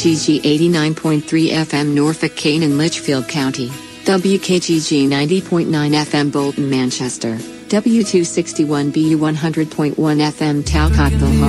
WKGG 89.3 FM Norfolk, Canaan, Litchfield County. WKGG 90.9 FM Bolton, Manchester. W261BU 100.1 FM Talcott, Bilhart.